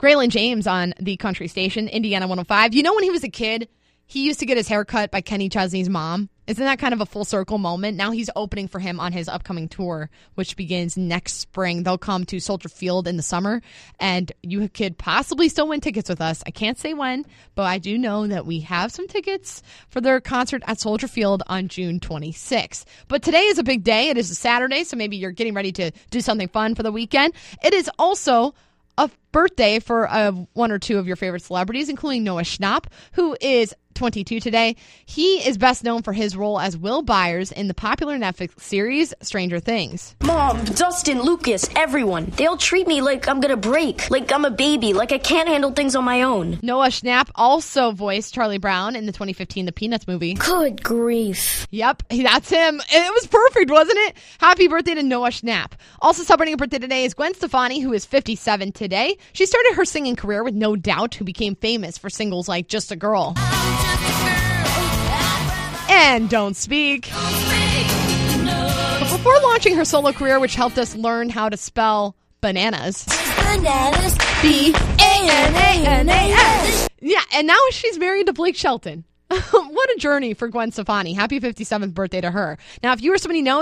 Graylin James on the country station, Indiana 105. You know, when he was a kid, he used to get his hair cut by Kenny Chesney's mom. Isn't that kind of a full circle moment? Now he's opening for him on his upcoming tour, which begins next spring. They'll come to Soldier Field in the summer, and you could possibly still win tickets with us. I can't say when, but I do know that we have some tickets for their concert at Soldier Field on June 26th. But today is a big day. It is a Saturday, so maybe you're getting ready to do something fun for the weekend. It is also a birthday for one or two of your favorite celebrities, including Noah Schnapp, who is 22 today. He is best known for his role as Will Byers in the popular Netflix series Stranger Things. Mom, Dustin, Lucas, everyone, they'll treat me like I'm gonna break, like I'm a baby, like I can't handle things on my own. Noah Schnapp also voiced Charlie Brown in the 2015 The Peanuts movie. Good grief. Yep, that's him. It was perfect, wasn't it? Happy birthday to Noah Schnapp. Also celebrating a birthday today is Gwen Stefani, who is 57 today. She started her singing career with No Doubt, who became famous for singles like Just a Girl and Don't Speak. But before launching her solo career, which helped us learn how to spell bananas. Bananas. B-A-N-A-N-A-S. Yeah, and now she's married to Blake Shelton. What a journey for Gwen Stefani. Happy 57th birthday to her. Now, if you or somebody knows